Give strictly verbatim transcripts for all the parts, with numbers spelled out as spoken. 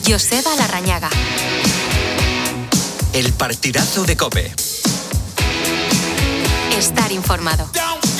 Joseba Larrañaga. El partidazo de COPE. Estar informado.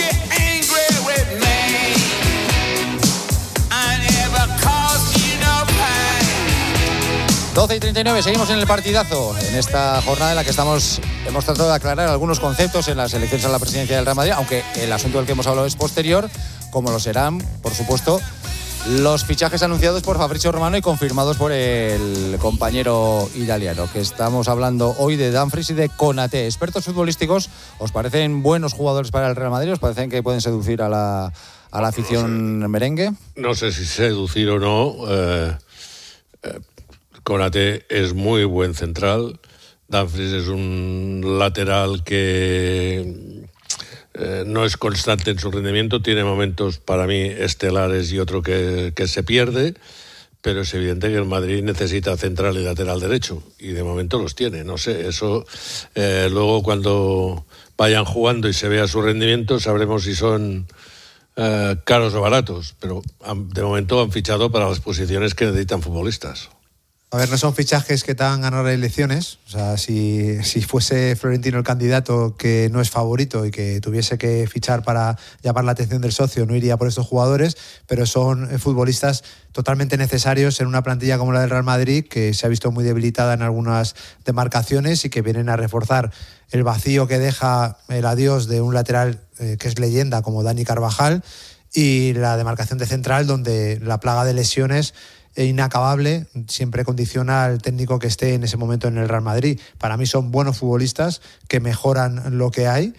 doce y treinta y nueve, seguimos en el partidazo, en esta jornada en la que estamos, hemos tratado de aclarar algunos conceptos en las elecciones a la presidencia del Real Madrid, aunque el asunto del que hemos hablado es posterior, como lo serán, por supuesto, los fichajes anunciados por Fabrizio Romano y confirmados por el compañero italiano, que estamos hablando hoy de Dumfries y de Konaté. Expertos futbolísticos, ¿os parecen buenos jugadores para el Real Madrid? ¿Os parecen que pueden seducir a la, a la afición no sé, merengue? No sé si seducir o no. Eh, eh, Konaté es muy buen central. Dumfries es un lateral que eh, no es constante en su rendimiento. Tiene momentos para mí estelares y otro que, que se pierde. Pero es evidente que el Madrid necesita central y lateral derecho. Y de momento los tiene. No sé, eso eh, luego cuando vayan jugando y se vea su rendimiento sabremos si son eh, caros o baratos. Pero han, de momento han fichado para las posiciones que necesitan futbolistas. A ver, no son fichajes que te hagan ganar elecciones. O sea, si, si fuese Florentino el candidato que no es favorito y que tuviese que fichar para llamar la atención del socio, no iría por estos jugadores, pero son futbolistas totalmente necesarios en una plantilla como la del Real Madrid, que se ha visto muy debilitada en algunas demarcaciones y que vienen a reforzar el vacío que deja el adiós de un lateral eh, que es leyenda como Dani Carvajal, y la demarcación de central, donde la plaga de lesiones inacabable siempre condiciona al técnico que esté en ese momento en el Real Madrid. Para mí son buenos futbolistas que mejoran lo que hay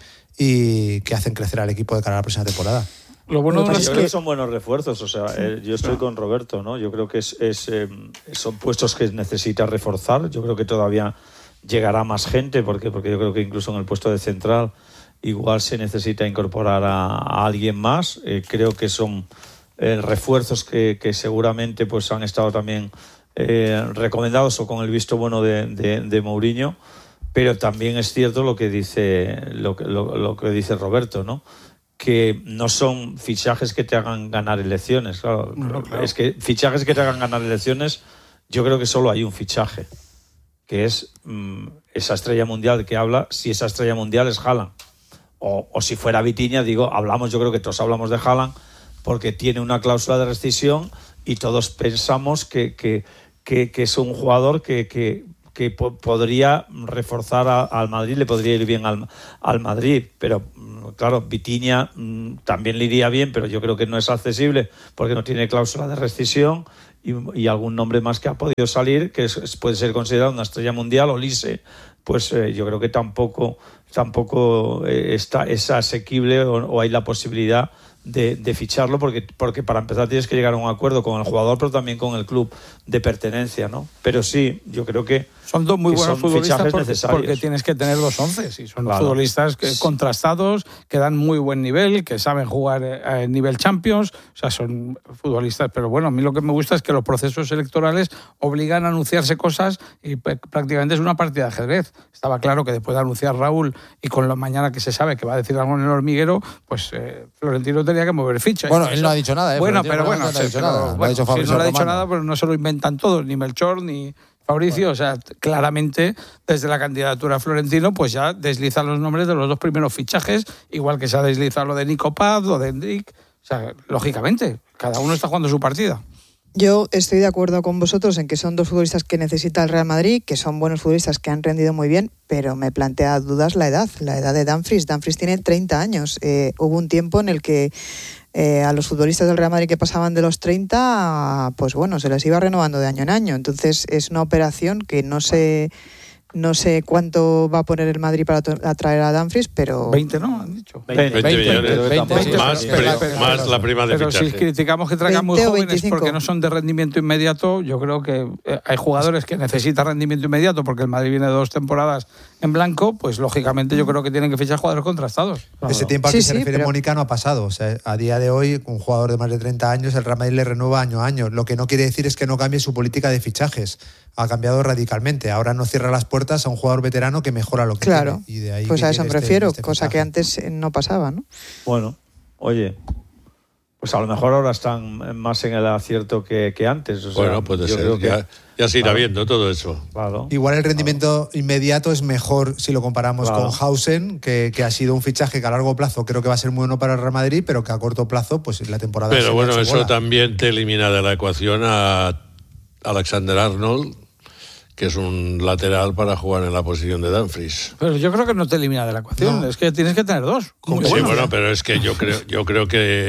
y que hacen crecer al equipo de cara a la próxima temporada. Lo bueno no, es yo que... creo que son buenos refuerzos. O sea, eh, yo estoy con Roberto, ¿no? Yo creo que es, es eh, son puestos que necesita reforzar. Yo creo que todavía llegará más gente, porque porque yo creo que incluso en el puesto de central igual se necesita incorporar a, a alguien más. Eh, creo que son Eh, refuerzos que, que seguramente pues han estado también eh, recomendados o con el visto bueno de, de, de Mourinho, pero también es cierto lo que dice lo, lo, lo que dice Roberto, ¿no? Que no son fichajes que te hagan ganar elecciones. Claro, no, claro. Es que fichajes que te hagan ganar elecciones, yo creo que solo hay un fichaje, que es mmm, esa estrella mundial que habla. Si esa estrella mundial es Haaland, o, o si fuera Vitinha, digo, hablamos, yo creo que todos hablamos de Haaland, porque tiene una cláusula de rescisión y todos pensamos que, que, que, que es un jugador que, que, que po- podría reforzar a, al Madrid, le podría ir bien al, al Madrid, pero claro, Vitinha mmm, también le iría bien, pero yo creo que no es accesible porque no tiene cláusula de rescisión, y, y algún nombre más que ha podido salir, que es, puede ser considerado una estrella mundial, Olise, pues eh, yo creo que tampoco, tampoco eh, está, es asequible o, o hay la posibilidad De, de ficharlo, porque, porque para empezar tienes que llegar a un acuerdo con el jugador, pero también con el club de pertenencia, ¿no? Pero sí, yo creo que son dos muy buenos futbolistas porque, porque tienes que tener dos once, y son claro. futbolistas que, contrastados, que dan muy buen nivel, que saben jugar a nivel Champions, o sea, son futbolistas, pero bueno, a mí lo que me gusta es que los procesos electorales obligan a anunciarse cosas y prácticamente es una partida de ajedrez. Estaba claro que después de anunciar Raúl y con la mañana que se sabe que va a decir algo en el hormiguero, pues eh, Florentino tenía que mover fichas. Bueno, él no ha dicho nada, ¿eh? Bueno, Florentino pero bueno, no, no ha dicho nada. Pero, bueno, ha dicho si no le ha dicho Romano. nada, pero no se lo inventan todos, ni Melchor, ni Fabricio, bueno. O sea, claramente desde la candidatura a Florentino pues ya deslizan los nombres de los dos primeros fichajes, igual que se ha deslizado lo de Nico Paz, lo de Endrick, o sea, lógicamente, cada uno está jugando su partida. Yo estoy de acuerdo con vosotros en que son dos futbolistas que necesita el Real Madrid, que son buenos futbolistas que han rendido muy bien, pero me plantea dudas la edad, la edad de Dumfries. Dumfries tiene treinta años. Eh, hubo un tiempo en el que eh, a los futbolistas del Real Madrid que pasaban de los treinta, pues bueno, se les iba renovando de año en año. Entonces es una operación que no se... No sé cuánto va a poner el Madrid para atraer a Dumfries, pero... veinte, ¿no? Han dicho. veinte, veinte millones. veinte, veinte, más, pero, pero, pero, más la prima de pero fichaje. Si criticamos que traigan muy jóvenes veinticinco porque no son de rendimiento inmediato, yo creo que hay jugadores que necesitan rendimiento inmediato porque el Madrid viene de dos temporadas en blanco, pues lógicamente yo creo que tienen que fichar jugadores contrastados. Claro. Ese tiempo al sí, que sí, se refiere pero... Mónica no ha pasado. O sea, a día de hoy, un jugador de más de treinta años, el Real Madrid le renueva año a año. Lo que no quiere decir es que no cambie su política de fichajes. Ha cambiado radicalmente. Ahora no cierra las puertas a un jugador veterano que mejora lo que claro. tiene. Y de ahí pues que a eso me este, refiero, este cosa fichaje. que antes no pasaba, ¿no? Bueno, oye, Pues a lo mejor ahora están más en el acierto que, que antes. O sea, bueno, puede yo ser. creo que, ya, ya se irá claro, viendo todo eso. Claro, Igual el rendimiento claro. inmediato es mejor si lo comparamos Claro. con Hausen, que, que ha sido un fichaje que a largo plazo creo que va a ser muy bueno para el Real Madrid, pero que a corto plazo, pues la temporada... Pero se le ha bueno, hecho eso bola. también te elimina de la ecuación a Alexander Arnold, que es un lateral para jugar en la posición de Dumfries. Pero yo creo que no te elimina de la ecuación, No. es que tienes que tener dos. Muy Sí, buenos. bueno, pero es que yo creo, yo creo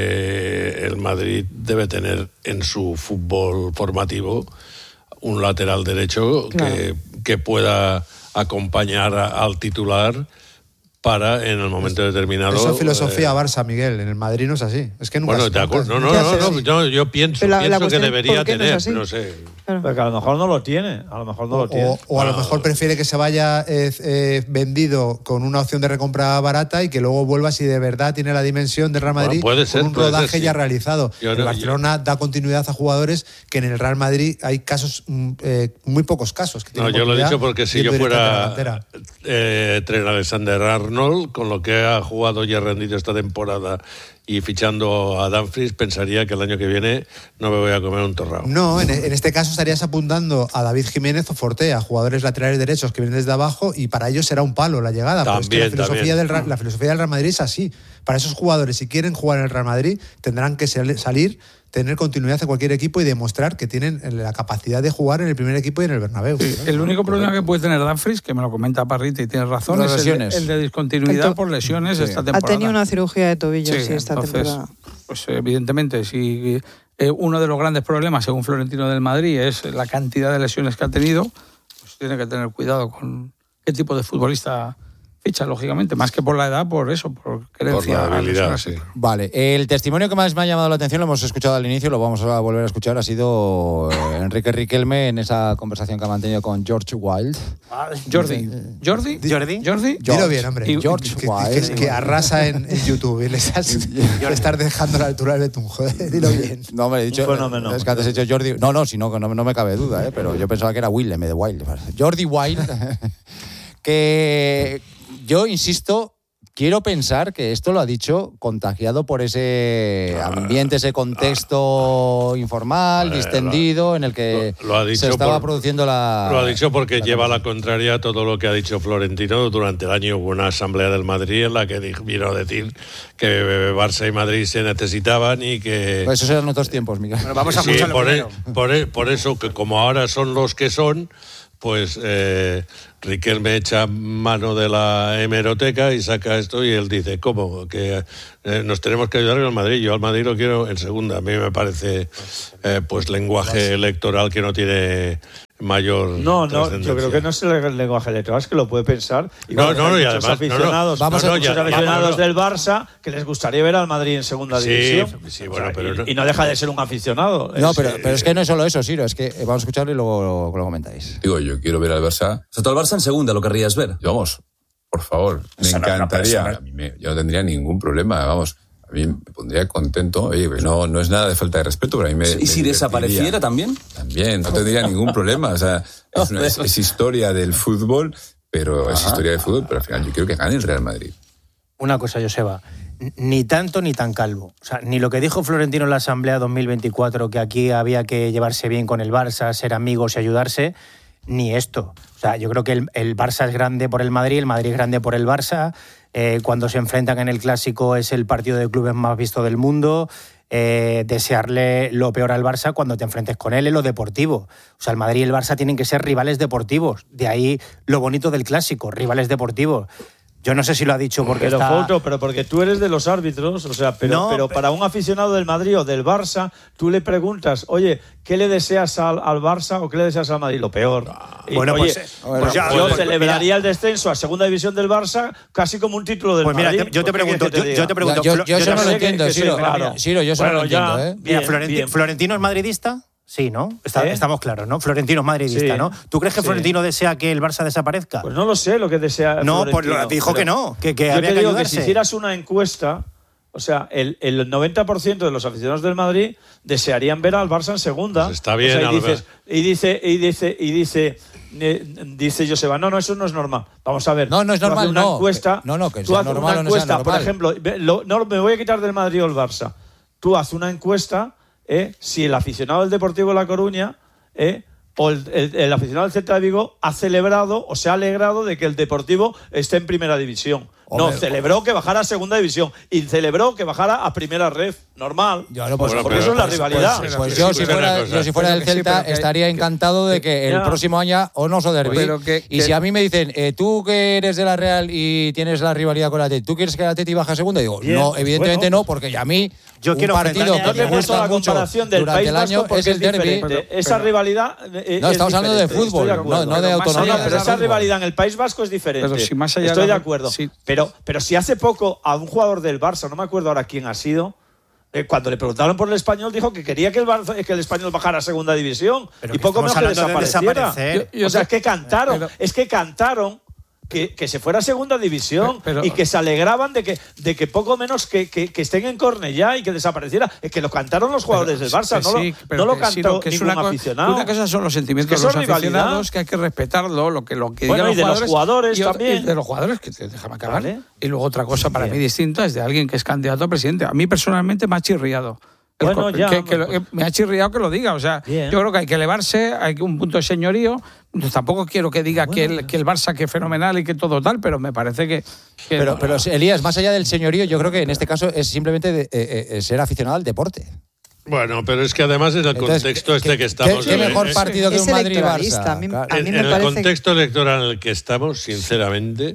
que el Madrid debe tener en su fútbol formativo un lateral derecho Claro. que, que pueda acompañar a- al titular para en el momento determinado. Eso es filosofía eh, Barça, Miguel. En el Madrid no es así. Es que nunca Bueno, se- de acuerdo. No, no, Ya no, sé, no, sí. yo, yo pienso, Pero la- la pienso que cuestión es debería por qué no es tener, así. no sé. Claro. Porque a lo mejor no lo tiene, a lo mejor no lo tiene. O, o a lo Bueno. mejor prefiere que se vaya eh, eh, vendido con una opción de recompra barata y que luego vuelva si de verdad tiene la dimensión del Real Bueno, Madrid puede ser, con un puede rodaje ser, sí. ya realizado. Yo el no- Barcelona da continuidad a jugadores que en el Real Madrid hay casos, mm, eh, muy pocos casos. Que No, tienen yo lo he continuidad dicho porque si yendo yo directamente a la fuera delantera. eh, Trent Alexander-Arnold, con lo que ha jugado y ha rendido esta temporada y fichando a Dumfries, pensaría que el año que viene no me voy a comer un torrao. No, en, en este caso estarías apuntando a David Jiménez o Fortea, jugadores laterales derechos que vienen desde abajo y para ellos será un palo la llegada. Pero es que la También, filosofía, también. del, Ra- la filosofía del Real Madrid es así. Para esos jugadores, si quieren jugar en el Real Madrid, tendrán que sal- salir, tener continuidad en cualquier equipo y demostrar que tienen la capacidad de jugar en el primer equipo y en el Bernabéu. El único problema que puede tener Dumfries, que me lo comenta Parrita y tienes razón, Las es el, lesiones. el de discontinuidad El to- por lesiones Sí. esta Ha temporada. tenido una cirugía de tobillo, sí, esta entonces, temporada. pues evidentemente, si eh, uno de los grandes problemas, según Florentino del Madrid, es la cantidad de lesiones que ha tenido, pues tiene que tener cuidado con qué tipo de futbolista ficha, lógicamente, más que por la edad, por eso, por querencia. Por la a habilidad, lesionarse. sí. Vale, el testimonio que más me ha llamado la atención, lo hemos escuchado al inicio, lo vamos a volver a escuchar, ha sido eh, Enrique Riquelme en esa conversación que ha mantenido con George Wild. Jordi. Jordi. Jordi. Jordi. Dilo bien, hombre. Y- George que, Wild. que- que arrasa en, en YouTube y le estás, le estás dejando a la altura del betún. Joder, dilo bien. No, me he dicho. Un fenómeno. Es que antes he dicho Jordi. No, no, si no, no, no me cabe duda, ¿eh? Pero yo pensaba que era Will en vez de Wild. Jordi Wild. Que yo insisto, quiero pensar que esto lo ha dicho contagiado por ese ambiente, ese contexto informal, Vale, distendido, en el que lo- lo ha dicho se estaba por- produciendo la. Lo ha dicho porque la lleva a la conversación. contraria a todo lo que ha dicho Florentino. Durante el año hubo una asamblea del Madrid en la que dijo- vino a decir que Barça y Madrid se necesitaban y que... Pues esos eran otros tiempos, Miguel. Bueno, vamos a Sí, escucharlo por, e- primero. por e- por eso que como ahora son los que son, pues eh, Riquelme echa mano de la hemeroteca y saca esto y él dice, ¿cómo? Que eh, nos tenemos que ayudar al Madrid. Yo al Madrid lo quiero en segunda. A mí me parece eh, pues lenguaje electoral que no tiene mayor No, no, yo trascendencia. creo que no es el lenguaje electoral, es que lo puede pensar. Y No, vamos, no, hay y muchos además- no, no, aficionados, vamos a muchos escuchar- aficionados vamos, no. del Barça que les gustaría ver al Madrid en segunda Sí, división. sí, bueno, O sea, pero y, no- y no deja de ser un aficionado. No, Es- pero, pero es que no es solo eso, Siro, es que eh, vamos a escucharlo y luego lo, lo comentáis. Digo, yo quiero ver al Barça. O sea, tú al Barça en segunda lo querrías ver. Vamos, por favor, me Esa no es una encantaría. persona. A mí me- yo no tendría ningún problema, vamos. A mí me pondría contento. Oye, que no, no es nada de falta de respeto, pero a mí me. ¿Y me si desapareciera divertiría. también? También, no tendría ningún problema. O sea, es, una- es- es historia del fútbol, pero es historia del fútbol, pero al final yo quiero que gane el Real Madrid. Una cosa, Joseba. N- Ni tanto ni tan calvo. O sea, ni lo que dijo Florentino en la Asamblea dos mil veinticuatro, que aquí había que llevarse bien con el Barça, ser amigos y ayudarse, ni esto. O sea, yo creo que el, el Barça es grande por el Madrid, el Madrid es grande por el Barça. Eh, cuando se enfrentan en el Clásico es el partido de clubes más visto del mundo. Eh, desearle lo peor al Barça cuando te enfrentes con él en lo deportivo. O sea, el Madrid y el Barça tienen que ser rivales deportivos. De ahí lo bonito del Clásico, rivales deportivos. Yo no sé si lo ha dicho porque Pero, está... Fouto, pero porque tú eres de los árbitros, o sea, pero, No, pero pe- para un aficionado del Madrid o del Barça, tú le preguntas, oye, ¿qué le deseas al, al Barça o qué le deseas al Madrid? Lo peor. Y, Bueno, oye, pues, pues ya, yo pues, celebraría el descenso a segunda división del Barça casi como un título del Pues mira, Madrid. te- yo te ¿Por qué pregunto, quieres que yo, te yo te diga? pregunto... yo, Flo- yo eso yo no sé lo que- entiendo, que soy Siro. claro. Siro, yo eso Bueno, no lo ya, entiendo, ¿eh? Mira, bien, Florenti- bien. ¿Florentino es madridista? Sí, ¿no? Está- ¿Eh? Estamos claros, ¿no? Florentino es madridista, Sí. ¿no? ¿Tú crees que Sí. Florentino desea que el Barça desaparezca? Pues no lo sé lo que desea No, pues Florentino, lo- dijo pero que no, que, que yo había te que digo ayudarse. que si hicieras una encuesta, o sea, el, el noventa por ciento de los aficionados del Madrid desearían ver al Barça en segunda. Pues está bien, O sea, a y, lo dices, y dice, y dice, y dice, eh, dice Joseba, no, no, eso no es normal. Vamos a ver. No, no es tú haces normal, una no. Encuesta, No, no, que tú sea haces normal una o no sea encuesta, por normal. ejemplo, ve- lo- no me voy a quitar del Madrid o el Barça. tú haces una encuesta, ¿eh? si el aficionado del Deportivo de La Coruña ¿eh? o el, el, el aficionado del Celta de Vigo ha celebrado o se ha alegrado de que el Deportivo esté en primera división. Hombre, no, celebró que bajara a segunda división y celebró que bajara a primera ref. Normal. Yo, no, pues, pues, porque eso es la pues, rivalidad. Pues, pues yo, si fuera, yo, si fuera del Celta, sí, estaría que, encantado de que el ya. próximo año o no so derbi. Que, y que, si a mí me dicen, eh, tú que eres de la Real y tienes la rivalidad con la Atleti, ¿tú quieres que la Atleti baje a segunda? Y digo, bien, no, evidentemente bueno, no, porque a mí yo un quiero partido que me gusta la comparación del durante País el año Vasco es el derbi. Pero, Esa pero, rivalidad No, estamos hablando de fútbol, no, no de autonomía. No, pero esa rivalidad en el País Vasco es diferente. Pero si más allá Estoy de acuerdo. Pero pero si hace poco a un jugador del Barça, no me acuerdo ahora quién ha sido, Eh, cuando le preguntaron por el Español, dijo que quería que el, Barça, que el Español bajara a segunda división. Pero y poco menos que desapareciera. De yo, yo o sea, es que cantaron, pero, es que cantaron que, que se fuera a segunda división pero, y que se alegraban de que, de que poco menos que, que, que estén en Cornellá y que desapareciera. Es que lo cantaron los jugadores pero, del Barça, no, sí, lo, no lo cantó sí, no, que ningún es una aficionado. Una cosa son los sentimientos de los aficionados, que hay que respetarlo, lo que, lo que bueno, digan y los de jugadores. los jugadores y también. Y de los jugadores, que te déjame acabar. Vale. Y luego otra cosa para Bien. mí distinta es de alguien que es candidato a presidente. A mí personalmente me ha chirriado. Bueno, ya, que, que pues, lo, me ha chirriado que lo diga. O sea, bien. Yo creo que hay que elevarse, hay un punto de señorío. Yo tampoco quiero que diga bueno, que, el, que el Barça que es fenomenal y que todo tal, pero me parece que. que pero, no, pero, no. Elías, más allá del señorío, yo creo que en este caso es simplemente de, eh, eh, ser aficionado al deporte. Bueno, pero es que además en el Entonces, contexto ¿qué, este que estamos... ¿Qué, qué mejor partido que un Madrid-Barça? A mí, a mí en me en el parece contexto electoral en el que estamos, sinceramente,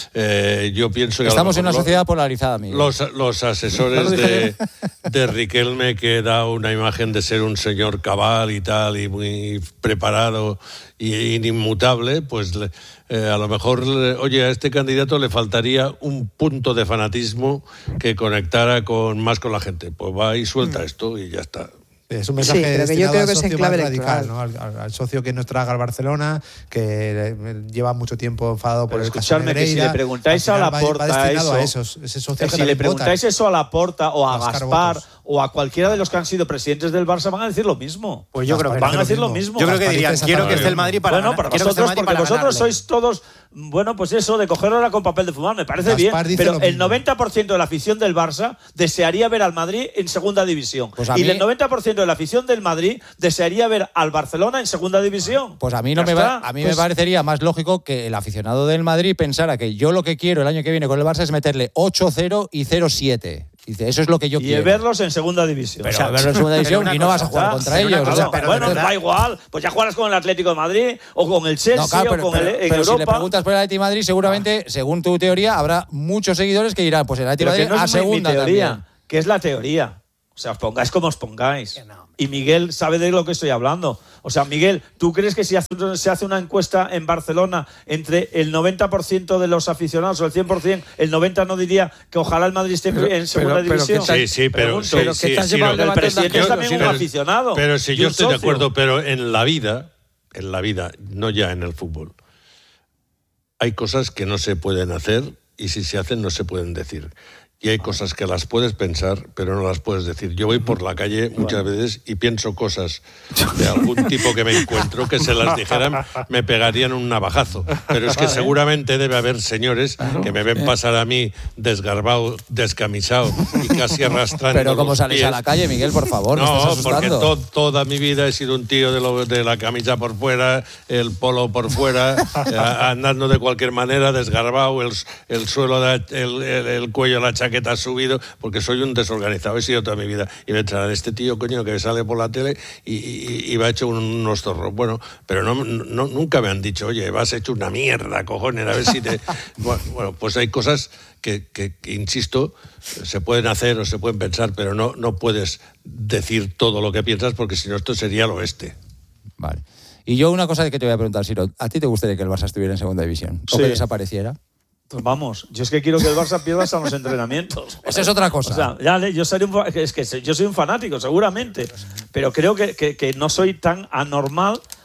eh, yo pienso que... Estamos en una sociedad polarizada, Miguel. Los, los asesores de, de Riquelme, que da una imagen de ser un señor cabal y tal, y muy preparado y inmutable, pues... Eh, a lo mejor, oye, a este candidato le faltaría un punto de fanatismo que conectara con más con la gente. Pues va y suelta mm. esto y ya está. Es un mensaje sí, pero que yo creo que es en clave radical, ¿no? al, al, al socio que nos traga al Barcelona, que lleva mucho tiempo enfadado por pero el caso Negreira. Que si le preguntáis a Laporta eso, a esos, ese socio que que si le preguntáis vota, eso a Laporta o a Gaspar votos. o a cualquiera de los que han sido presidentes del Barça, van a decir lo mismo. Pues yo creo que van no a decir lo lo mismo. Yo creo que dirían, quiero que esté el Madrid para bueno, ganar. Bueno, para vosotros, porque para vosotros ganarle. sois todos, bueno, pues eso, de cogerlo ahora con papel de fumar, me parece Gaspar bien, pero el noventa por ciento de la afición del Barça desearía ver al Madrid en segunda división. Pues a y mí, el noventa por ciento de la afición del Madrid desearía ver al Barcelona en segunda división. Pues a mí, no me, va, a mí pues, me parecería más lógico que el aficionado del Madrid pensara que yo lo que quiero el año que viene con el Barça es meterle ocho cero y cero siete. Dice, eso es lo que yo y quiero. Y verlos en segunda división. Pero o sea, verlos en segunda división y no vas a jugar contra ellos. Cosa, o sea, pero bueno, da igual. Pues ya juegas con el Atlético de Madrid o con el Chelsea no, claro, pero, o con pero, el en pero Europa. Si le preguntas por el Atlético de Madrid, seguramente, ah. según tu teoría, habrá muchos seguidores que dirán, pues el Atlético de Madrid no a segunda mi teoría, también. Que es la teoría. O sea, os pongáis como os pongáis. No. Y Miguel sabe de lo que estoy hablando. O sea, Miguel, ¿tú crees que si se hace una encuesta en Barcelona entre el noventa por ciento de los aficionados o el cien por ciento, el noventa por ciento no diría que ojalá el Madrid esté pero, en segunda pero, división? Pero sí, sí, pero... Sí, pero sí, que sí, no, el presidente es también yo, un aficionado. Pero si yo estoy socio. de acuerdo, pero en la vida, en la vida, no ya en el fútbol, hay cosas que no se pueden hacer y si se hacen no se pueden decir. Y hay cosas que las puedes pensar, pero no las puedes decir. Yo voy por la calle muchas veces y pienso cosas de algún tipo que me encuentro que se las dijeran, me pegarían un navajazo. Pero es que seguramente debe haber señores que me ven pasar a mí desgarbado, descamisado y casi arrastrando. Pero ¿cómo los sales pies. a la calle, Miguel, por favor? No, porque to, toda mi vida he sido un tío de, lo, de la camisa por fuera, el polo por fuera, eh, andando de cualquier manera, desgarbado, el, el suelo, de, el, el, el cuello, la chaqueta ha subido, porque soy un desorganizado, he sido toda mi vida. Y me traen este tío, coño, que sale por la tele y, y, y va hecho un, unos zorros. Bueno, pero no, no, nunca me han dicho, oye, vas hecho una mierda, cojones, a ver si te... Bueno, bueno pues hay cosas que, que, que, insisto, se pueden hacer o se pueden pensar, pero no, no puedes decir todo lo que piensas, porque si no esto sería el oeste. Vale. Y yo una cosa que te voy a preguntar, Siro, ¿a ti te gustaría que el Barça estuviera en segunda división? ¿O sí. que desapareciera? Pues vamos, yo es que quiero que el Barça pierda hasta los entrenamientos. Esa es otra cosa. O sea, ya, yo, seré un, es que yo soy un fanático, seguramente, pero creo que, que, que no soy tan anormal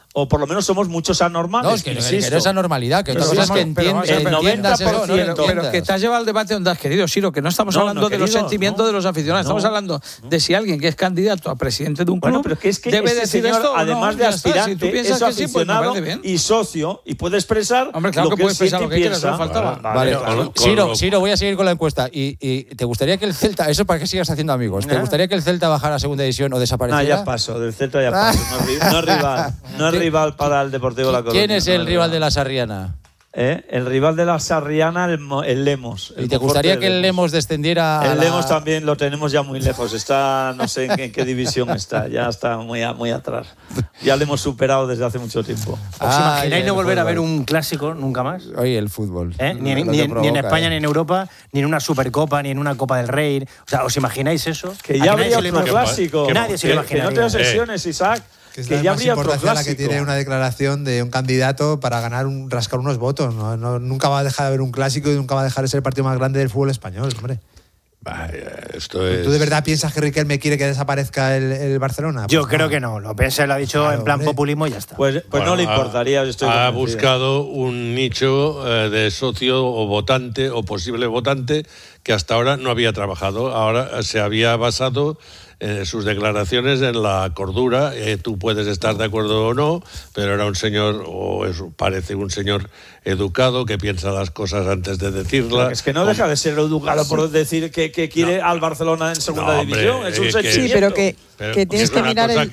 o por lo menos somos muchos anormales. No, es que, que, que no es anormalidad, que otra cosa es que entiendas, el noventa por ciento. Eso, ¿no? Pero, pero que te has llevado al debate donde has querido, Siro, que no estamos No, hablando no, de los querido, sentimientos no. de los aficionados, No. estamos hablando de si alguien que es candidato a presidente de un club Bueno, pero que es que debe ese decir señor, esto o no, además de ya está. aspirante, Si tú piensas es que sí, pues me aficionado parece bien. y socio, y puede expresar Hombre, claro lo que que él puedes pensar siente lo y que quieras, piensa. no faltaba. Vale, Con- con Siro, lo- Siro, voy a seguir con la encuesta. ¿Y, y te gustaría que el Celta, eso para que sigas haciendo amigos, ¿te Nah. gustaría que el Celta bajara a segunda división o No, desapareciera? ya paso, del Celta ya paso. No, es ri- no es rival, no es rival para el Deportivo La Coruña. ¿Quién es no el rival de la Sarriana? ¿Eh? El rival de la Sarriana, el, Mo- el Lemos. ¿Y el te Monforte gustaría de que el Lemos descendiera a El la- Lemos también lo tenemos ya muy lejos. Está, no sé en qué, en qué división está. Ya está muy, a- muy atrás. Ya lo hemos superado desde hace mucho tiempo. ¿Os Ah, imagináis el no volver a fútbol. ver un clásico nunca más? Oye, el fútbol. ¿Eh? Ni, Lo ni- que ni provoca, en España, ¿eh? ni en Europa, ni en una Supercopa, ni en una Copa del Rey. O sea, ¿os imagináis eso? Que ¿A ya nadie habría se le otro imagina? clásico. que- Nadie se lo Que, que no imaginaría. te obsesiones, Isaac. Que es Que la ya más habría otro importancia la que clásico. tiene una declaración de un candidato para ganar un, rascar unos votos. ¿no? No, nunca va a dejar de haber un clásico y nunca va a dejar de ser el partido más grande del fútbol español, hombre. Vaya, esto es... ¿Tú de verdad piensas que Riquelme quiere que desaparezca el, el Barcelona? Yo Pues creo no. que no. Lo piensa, lo ha dicho Claro, en plan hombre. populismo y ya está. Pues, pues no Bueno, le ha- importaría. Yo estoy ha convencido. buscado un nicho eh, de socio o votante o posible votante que hasta ahora no había trabajado. Ahora se había basado eh, sus declaraciones en la cordura. Eh, tú puedes estar de acuerdo o no, pero era un señor, o es, parece un señor educado que piensa las cosas antes de decirlas. Es que no deja de ser educado por decir que, que quiere al Barcelona en segunda No, hombre, división. Es un eh, que- sentimiento. Sí, pero que, Pero que tienes es que una mirar cosa el...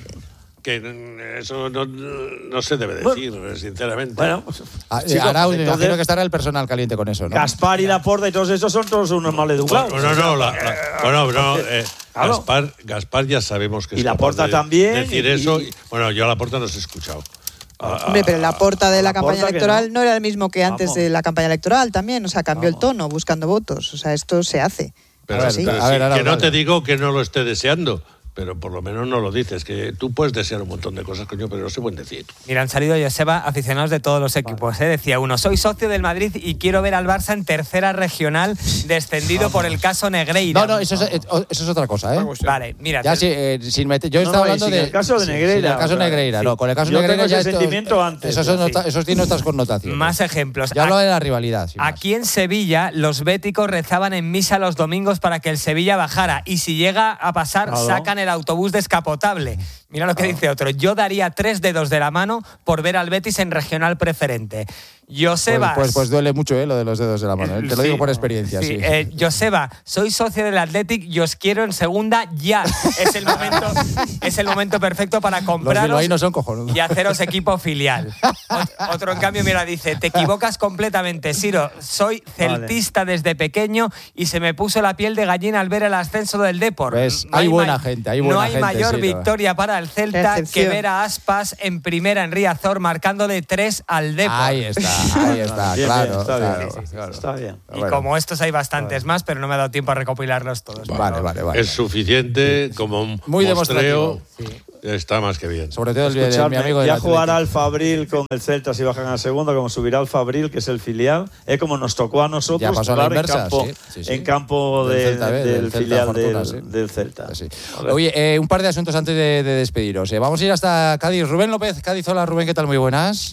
que eso no, no se debe decir, sinceramente. Bueno, pues, Ah, chico, Arau, me entonces, imagino que estará el personal caliente con eso, ¿no? Gaspar y Laporta y todos esos son todos unos maleducados. Bueno, no, no, la- la- bueno, no, eh, Claro. Gaspar, Gaspar ya sabemos que Y es Laporta capaz de también, decir y- eso. y- y- bueno, yo a Laporta no os he escuchado. A- Hombre, pero la porta de la Laporta campaña que electoral no. no. era el mismo que antes Vamos. de la campaña electoral también. O sea, cambió Vamos. el tono buscando votos. O sea, esto se hace. Pero, A ver, Sí. pero a sí, ver, ahora, que no vale. te digo que no lo esté deseando, pero por lo menos no lo dices. Que tú puedes desear un montón de cosas, coño, pero no se pueden decir. Mira, han salido, Joseba, aficionados de todos los equipos. ¿eh? Decía uno, soy socio del Madrid y quiero ver al Barça en tercera regional descendido por el caso Negreira. No, no, eso es, eh, eso es otra cosa, ¿eh? Vale, mira. Ya te- sí, eh, sin meter, yo No, estaba no, y hablando sin de el caso de sí, Negreira, sin el caso o sea, Negreira, sí. no, con el caso Yo Negreira tengo ya ese esto- sentimiento antes, Esos, son sí. otra- esos tienen otras connotaciones. Más ejemplos. Ya hablo de la rivalidad. sin más. Aquí en Sevilla, los béticos rezaban en misa los domingos para que el Sevilla bajara. Y si llega a pasar, Claro. sacan el autobús descapotable. Mira lo que dice otro. Yo daría tres dedos de la mano por ver al Betis en regional preferente. Pues, Joseba. pues, pues duele mucho, ¿eh? Lo de los dedos de la mano. ¿eh? Te lo Sí. digo por experiencia, sí. Sí, eh, Joseba, soy socio del Athletic y os quiero en segunda ya. Es el momento, es el momento perfecto para Los compraros bilbaínos son cojonudos. y haceros equipo filial. Ot- Otro, en cambio, mira, dice, te equivocas completamente, Siro. Soy celtista desde pequeño y se me puso la piel de gallina al ver el ascenso del Depor. Pues, hay buena gente, hay buena No hay gente, mayor Siro. victoria para el Celta que Excepción. ver a Aspas en primera en Riazor marcándole tres al Depor. Ahí está, ahí está, Bien, claro. bien, está bien, claro, sí, sí, sí, claro. está bien. Y Bueno. como estos hay bastantes más, pero no me ha dado tiempo a recopilarlos todos. Vale, vale, vale. Es suficiente como un Muy mostreo. demostrativo. Está más que bien. Sobre todo el de mi Escuchadme, amigo del ya Atlético. jugará el Fabril con el Celta si bajan a segunda, como subirá el Fabril, que es el filial. Es como nos tocó a nosotros Ya pasó a la jugar en inversa, campo, sí, sí, sí. En campo Del de- Celta B, del, del Celta filial Fortuna, del, sí. del Celta. Sí. Vale. Oye, eh, un par de asuntos antes de, de despediros. Eh, vamos a ir hasta Cádiz. Rubén López, Cádiz. Hola, Rubén, ¿qué tal? Muy buenas.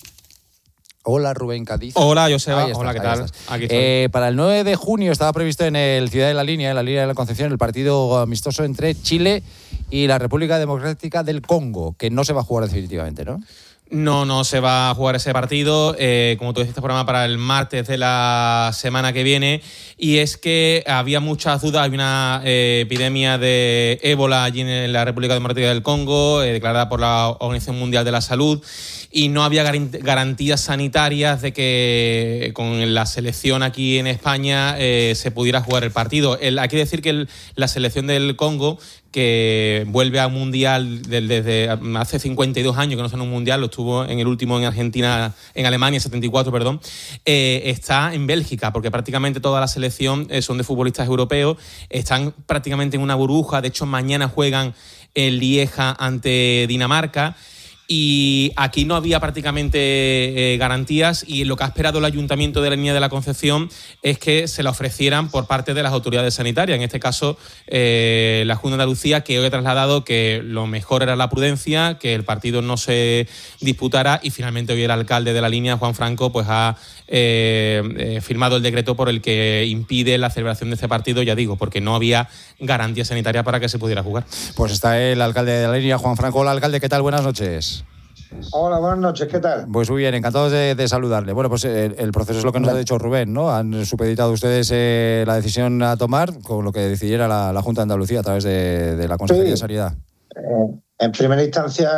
Hola, Rubén Cádiz. Hola, Joseba. Ahí estás, Hola, ¿qué ahí tal? estás. Aquí estoy. Eh, para el nueve de junio estaba previsto en el Ciudad de la Línea, en la línea de la Concepción, el partido amistoso entre Chile y la República Democrática del Congo, que no se va a jugar definitivamente, ¿no? No, no se va a jugar ese partido, eh, como tú decías, este programa para el martes de la semana que viene, y es que había muchas dudas, había una eh, epidemia de ébola allí en la República Democrática del Congo, eh, declarada por la Organización Mundial de la Salud, y no había garan- garantías sanitarias de que con la selección aquí en España eh, se pudiera jugar el partido. El, hay que decir que el- la selección del Congo, que vuelve a un mundial del- desde hace cincuenta y dos años que no está en un mundial, lo estuvo en el último en Argentina, en Alemania, setenta y cuatro, perdón, eh, está en Bélgica, porque prácticamente toda la selección eh, son de futbolistas europeos, están prácticamente en una burbuja, de hecho mañana juegan en Lieja ante Dinamarca. y aquí no había prácticamente eh, garantías, y lo que ha esperado el Ayuntamiento de la Línea de la Concepción es que se la ofrecieran por parte de las autoridades sanitarias. En este caso, eh, la Junta de Andalucía, que hoy ha trasladado que lo mejor era la prudencia, que el partido no se disputara, y finalmente hoy el alcalde de la Línea, Juan Franco, pues ha eh, eh, firmado el decreto por el que impide la celebración de este partido, ya digo, porque no había garantía sanitaria para que se pudiera jugar. Pues está el alcalde de la Línea, Juan Franco. Hola, alcalde, ¿qué tal? Buenas noches. Hola, buenas noches, ¿qué tal? Pues muy bien, encantados de, de saludarle. Bueno, pues el, el proceso es lo que nos ha dicho Rubén, ¿no? Han supeditado ustedes eh, la decisión a tomar con lo que decidiera la, la Junta de Andalucía a través de, de la Consejería sí. de Sanidad. Eh, en primera instancia,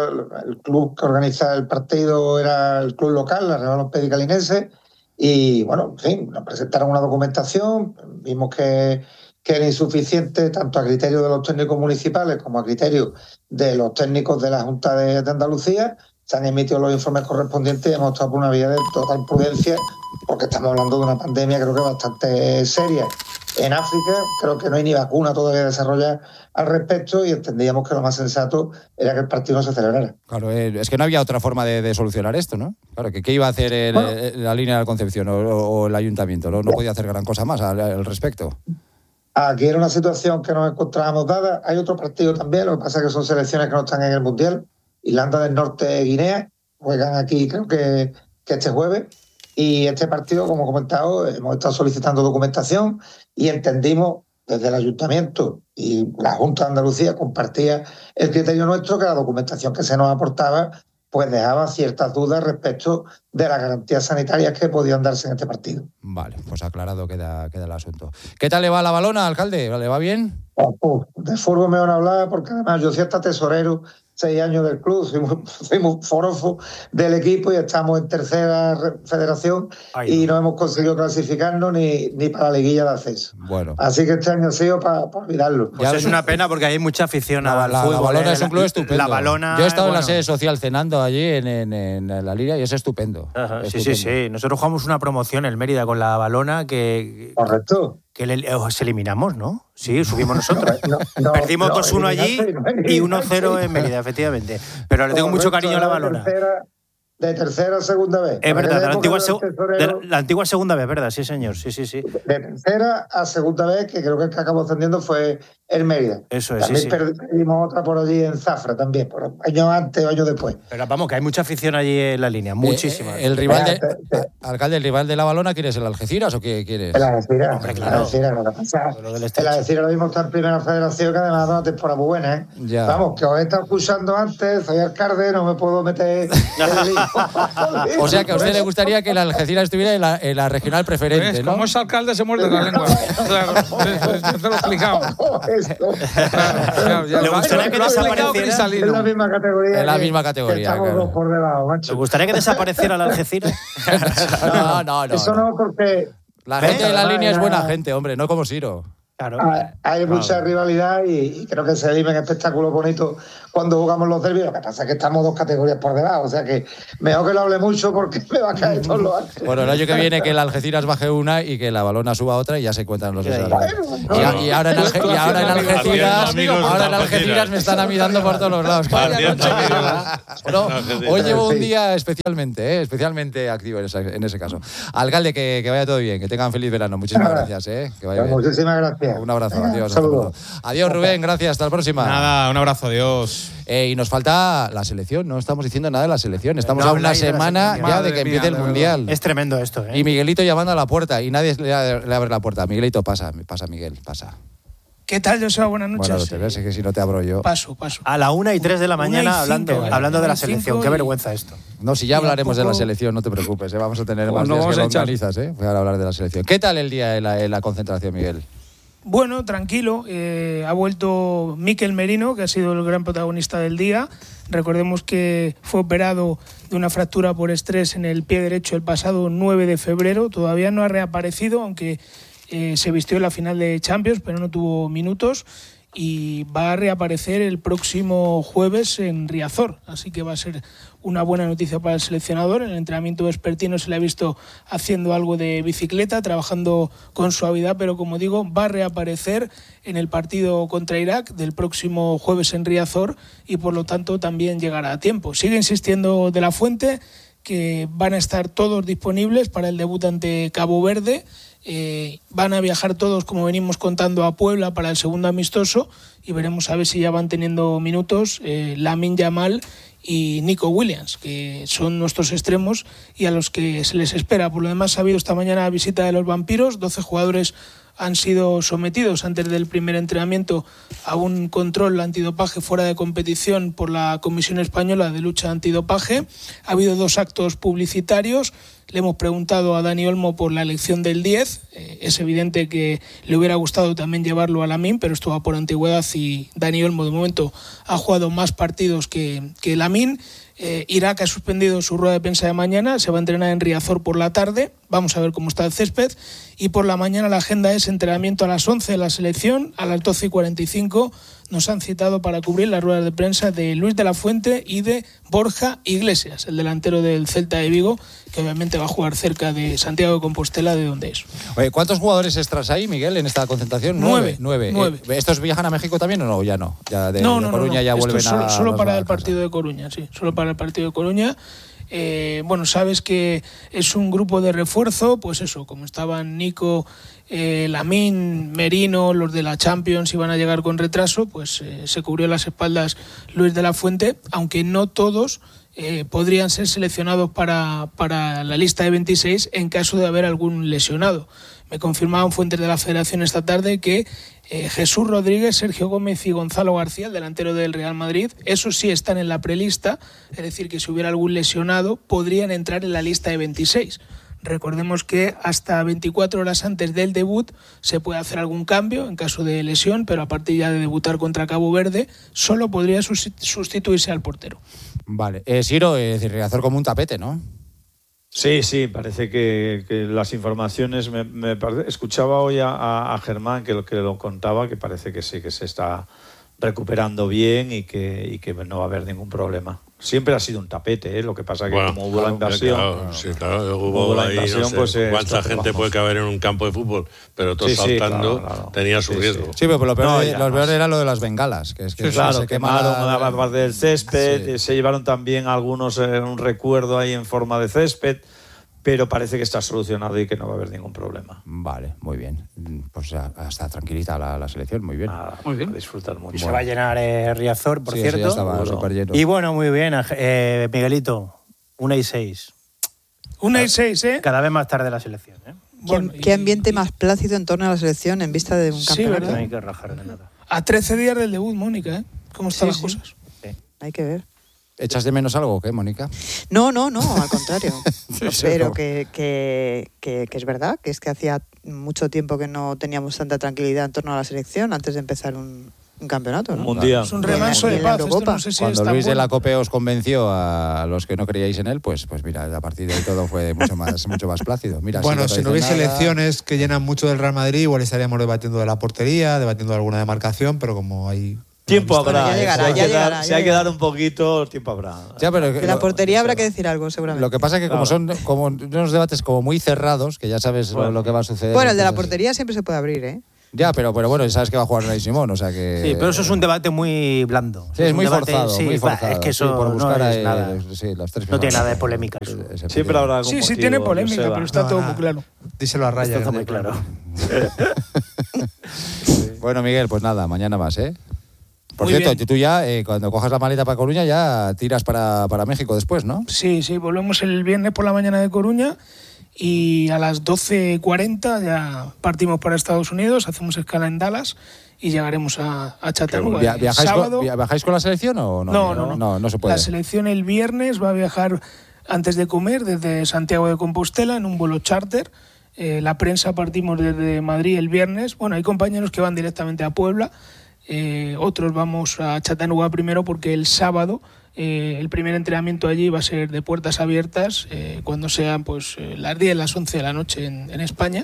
el club que organiza el partido era el club local, la Real Ortopédica Linense, y bueno, en fin, nos presentaron una documentación, vimos que que era insuficiente tanto a criterio de los técnicos municipales como a criterio de los técnicos de la Junta de, de Andalucía. Se han emitido los informes correspondientes y hemos optado por una vía de total prudencia, porque estamos hablando de una pandemia creo que bastante seria. En África creo que no hay ni vacuna todavía desarrollada al respecto, y entendíamos que lo más sensato era que el partido no se celebrara. Claro, es que no había otra forma de, de solucionar esto, ¿no? Claro, que ¿qué iba a hacer el, bueno, la Línea de la Concepción o, o el Ayuntamiento? No, no podía hacer gran cosa más al, al respecto. Aquí era una situación que nos encontrábamos dada. Hay otro partido también, lo que pasa es que son selecciones que no están en el Mundial. Irlanda del Norte, Guinea, juegan aquí creo que, que este jueves. Y este partido, como he comentado, hemos estado solicitando documentación y entendimos desde el Ayuntamiento y la Junta de Andalucía compartía el criterio nuestro que la documentación que se nos aportaba pues dejaba ciertas dudas respecto de las garantías sanitarias que podían darse en este partido. Vale, pues aclarado queda, queda el asunto. ¿Qué tal le va a la Balona, alcalde? ¿Le va bien? Oh, oh, de fútbol me van a hablar, porque además yo soy hasta tesorero, seis años del club, soy muy, soy muy forofo del equipo y estamos en tercera federación. Ay, y no. no hemos conseguido clasificarnos ni, ni para la liguilla de acceso. Bueno. Así que este año ha sido para pa olvidarlo. Pues ya es una pena porque hay mucha afición la, al la, fútbol. La Balona es un club estupendo. La Balona, yo he estado bueno. en la sede social cenando allí en, en, en la Liga y es estupendo. Ajá, estupendo. Sí, sí, sí. Nosotros jugamos una promoción en Mérida con la Balona que... Correcto. Que le, os eliminamos, ¿no? Sí, subimos nosotros. No, no, Perdimos no, dos uno allí y uno cero en Mérida, efectivamente. Pero le tengo mucho cariño a la Balona. Tercera, de tercera a segunda vez. Es verdad, de la, antigua seg- de la, la antigua segunda vez, ¿verdad? Sí, señor, sí, sí, sí. De tercera a segunda vez, que creo que el que acabó ascendiendo fue el Mérida. Eso es, también sí, sí. Perdimos otra por allí en Zafra también, por años antes o años después. Pero vamos, que hay mucha afición allí en la línea, muchísima. Eh, el rival de, te, te, alcalde, el rival de la Balona, ¿quién es? ¿El Algeciras o qué quieres? El Algeciras. Hombre, claro. El Algeciras, lo que pasa. El Algeciras ahora mismo está en primera federación, que además da una temporada muy buena, ¿eh? Ya. Vamos, que os he estado escuchando antes, soy alcalde, no me puedo meter en el lío. O sea, que a usted le gustaría que el Algeciras estuviera en la, en la regional preferente, ¿Ves? ¿no? Como es alcalde se muerde la lengua. Claro, te lo he explicado. Claro, ¿le gustaría que desapareciera? En la misma categoría. En la misma categoría. Estamos claro. dos por debajo, macho. ¿Le gustaría que desapareciera el Algeciras? no, no, no. Eso no, porque... La gente de la línea es buena gente, hombre, no como Ciro. Claro. Hay, hay mucha claro. rivalidad y, y creo que se viven espectáculos bonitos cuando jugamos los derbis. Lo que pasa es que estamos dos categorías por debajo, o sea que mejor que lo hable mucho porque me va a caer todos los años. Bueno, el año que viene que el Algeciras baje una y que la Balona suba otra y ya se cuentan los dos. Bueno, bueno, y, y ahora en, Alge, y ahora en Algeciras, ahora en Algeciras me están amidando por todos los lados. Bueno, hoy llevo un día especialmente, ¿eh? especialmente activo en, esa, en ese caso. Alcalde, que, que vaya todo bien, que tengan feliz verano. Muchísimas gracias. ¿eh? Que vaya bien. Muchísimas gracias. Un abrazo, adiós. Saludos. Adiós, Rubén, gracias, hasta la próxima. Nada, un abrazo, adiós. Eh, y nos falta la selección, no estamos diciendo nada de la selección. Estamos no a una semana ya de que empiece el Mundial. Es tremendo esto, ¿eh? Y Miguelito llamando a la puerta y nadie le, le abre la puerta. Miguelito, pasa, pasa, Miguel, pasa. ¿Qué tal, Joseba? Buenas noches. Bueno, te ves, es que si no te abro yo. Paso, paso. A la una y tres de la mañana hablando, cinco, hablando de la y selección. Qué vergüenza esto. No, si ya hablaremos poco... de la selección, no te preocupes, ¿eh? Vamos a tener pues más no días que lo organizas, ¿eh? Voy a hablar de la selección. ¿Qué tal el día en la, en la concentración, Miguel? Bueno, tranquilo. Eh, ha vuelto Mikel Merino, que ha sido el gran protagonista del día. Recordemos que fue operado de una fractura por estrés en el pie derecho el pasado nueve de febrero. Todavía no ha reaparecido, aunque eh, se vistió en la final de Champions, pero no tuvo minutos. y va a reaparecer el próximo jueves en Riazor, así que va a ser una buena noticia para el seleccionador. En el entrenamiento vespertino se le ha visto haciendo algo de bicicleta, trabajando con suavidad, pero como digo, va a reaparecer en el partido contra Irak del próximo jueves en Riazor y por lo tanto también llegará a tiempo. Sigue insistiendo De la Fuente que van a estar todos disponibles para el debut ante Cabo Verde. Eh, van a viajar todos, como venimos contando, a Puebla para el segundo amistoso y veremos a ver si ya van teniendo minutos eh, Lamine Yamal y Nico Williams, que son nuestros extremos y a los que se les espera. Por lo demás, ha habido esta mañana visita de los vampiros, doce jugadores han sido sometidos antes del primer entrenamiento a un control antidopaje fuera de competición por la Comisión Española de Lucha Antidopaje. Ha habido dos actos publicitarios. Le hemos preguntado a Dani Olmo por la elección del diez. Eh, es evidente que le hubiera gustado también llevarlo a Lamine, pero esto va por antigüedad y Dani Olmo de momento ha jugado más partidos que, que Lamine. Eh, Irak ha suspendido su rueda de prensa de mañana, se va a entrenar en Riazor por la tarde, vamos a ver cómo está el césped, y por la mañana la agenda es entrenamiento a las once de la selección, a las doce y cuarenta y cinco nos han citado para cubrir las ruedas de prensa de Luis de la Fuente y de Borja Iglesias, el delantero del Celta de Vigo, que obviamente va a jugar cerca de Santiago de Compostela, de donde es. Oye, ¿cuántos jugadores extras hay, Miguel, en esta concentración? Nueve. Nueve. Nueve. Eh, ¿Estos viajan a México también o no? Ya no. Ya de, no, de no, Coruña no, ya no. vuelven Esto es solo, a... solo para el casa. partido de Coruña, sí. Solo para el partido de Coruña. Eh, bueno, sabes que es un grupo de refuerzo, pues eso, como estaban Nico, eh, Lamine, Merino, los de la Champions iban a llegar con retraso, pues eh, se cubrió las espaldas Luis de la Fuente, aunque no todos eh, podrían ser seleccionados para, para la lista de veintiséis en caso de haber algún lesionado. Me confirmaban fuentes de la Federación esta tarde que eh, Jesús Rodríguez, Sergio Gómez y Gonzalo García, el delantero del Real Madrid, esos sí están en la prelista, es decir, que si hubiera algún lesionado podrían entrar en la lista de veintiséis. Recordemos que hasta veinticuatro horas antes del debut se puede hacer algún cambio en caso de lesión, pero a partir ya de debutar contra Cabo Verde solo podría sustituirse al portero. Vale. Eh, Siro, es decir, Riazor como un tapete, ¿no? Sí, sí, parece que, que las informaciones... Me, me parece, escuchaba hoy a, a Germán que lo, que lo contaba, que parece que sí, que se está recuperando bien y que, y que no va a haber ningún problema. Siempre ha sido un tapete, ¿eh? Lo que pasa que bueno, como hubo claro, la invasión... Claro, sí, claro, hubo, hubo la ahí, invasión, no sé, pues... ¿Cuánta gente vamos. puede caber en un campo de fútbol? Pero todo sí, saltando sí, claro, claro. tenía su sí, riesgo. Sí, sí pero lo peor, no, de, lo peor era lo de las bengalas. Que es que sí, claro, se quemaron la parte del césped, sí. se llevaron también algunos eh, un recuerdo ahí en forma de césped, pero parece que está solucionado y que no va a haber ningún problema. Vale, muy bien. Pues ya está tranquilita la, la selección, muy bien. Ah, muy bien. A disfrutar mucho. Y se va a llenar eh, Riazor, por sí, cierto. Sí, ya estaba súper lleno. Y bueno, muy bien, eh, Miguelito, una y seis. Una y seis, ¿eh? Cada vez más tarde la selección, ¿eh? Bueno, ¿Qué, y, ¿Qué ambiente más plácido en torno a la selección en vista de un sí, campeonato? ¿verdad? No hay que rajar de nada. A trece días del debut, Mónica, ¿eh? ¿Cómo están sí, las sí. cosas? Sí. Hay que ver. ¿Echas de menos algo o qué, Mónica? No, no, no, al contrario. sí, Pero no. que, que, que, que es verdad, que es que hacía mucho tiempo que no teníamos tanta tranquilidad en torno a la selección antes de empezar un, un campeonato, ¿no? Un mundial. Es un remanso de paz. Esto no sé si Cuando es tan Luis bueno. de la Cope os convenció a los que no creíais en él, pues, pues mira, a partir de ahí todo fue mucho más, mucho más plácido. Mira, bueno, si si no hubiese nada... elecciones que llenan mucho del Real Madrid, igual estaríamos debatiendo de la portería, debatiendo de alguna demarcación, pero como hay... Tiempo habrá. Bueno, ya llegará, si hay, ya que, llegará, dar, ya si hay que llegará. dar un poquito, tiempo habrá. Ya, pero de la portería habrá que decir algo, seguramente. Lo que pasa es que como claro. son como unos debates como muy cerrados, que ya sabes bueno. lo, lo que va a suceder. Bueno, el de la entonces... portería siempre se puede abrir, ¿eh? Ya, pero, pero bueno, sabes que va a jugar Unai Simón, o sea que... Sí, pero eso es un debate muy blando. Sí, es, es muy debate, forzado, sí, muy forzado. Es que eso sí, por buscar no es ahí, nada. Sí, los tres no tiene nada de polémica eso. Siempre habrá algún Sí, motivo, sí tiene polémica, Joseba. pero está no, todo nada. muy claro. Díselo a Raya. Esto está muy claro. Bueno, Miguel, pues nada, mañana más, ¿eh? Por Muy cierto, bien. tú ya, eh, cuando cojas la maleta para Coruña, ya tiras para, para México después, ¿no? Sí, sí, volvemos el viernes por la mañana de Coruña y a las doce cuarenta ya partimos para Estados Unidos, hacemos escala en Dallas y llegaremos a, a Chattanooga. ¿Via- ¿Viajáis, Sábado, con, ¿Viajáis con la selección o no? No, no, no. No, no se puede. La selección el viernes va a viajar antes de comer desde Santiago de Compostela en un vuelo charter. Eh, la prensa partimos desde Madrid el viernes. Bueno, hay compañeros que van directamente a Puebla. Eh, otros vamos a Chattanooga primero porque el sábado eh, el primer entrenamiento allí va a ser de puertas abiertas eh, cuando sean pues eh, las diez, las once de la noche en, en España.